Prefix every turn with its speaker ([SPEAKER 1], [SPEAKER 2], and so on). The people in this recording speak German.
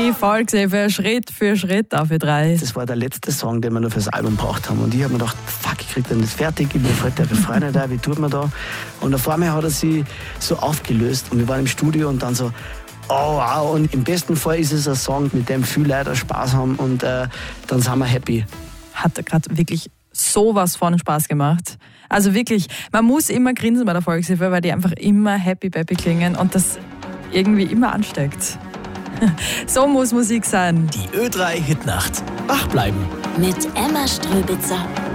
[SPEAKER 1] die Volkshilfe Schritt für Schritt auf Ö3.
[SPEAKER 2] Das war der letzte Song, den wir noch fürs Album gebraucht haben. Und ich habe mir gedacht, fuck, ich krieg den nicht fertig, mir fällt der Refrain nicht ein, wie tut man da? Und auf einmal hat er sich so aufgelöst und wir waren im Studio und dann so, oh wow, und im besten Fall ist es ein Song, mit dem viele Leute Spaß haben und dann sind wir happy.
[SPEAKER 1] Hat gerade wirklich sowas von Spaß gemacht. Also wirklich, man muss immer grinsen bei der Volkshilfe, weil die einfach immer happy-peppy klingen und das irgendwie immer ansteckt. So muss Musik sein.
[SPEAKER 3] Die Ö3 Hitnacht. Wach bleiben.
[SPEAKER 4] Mit Emma Ströbitzer.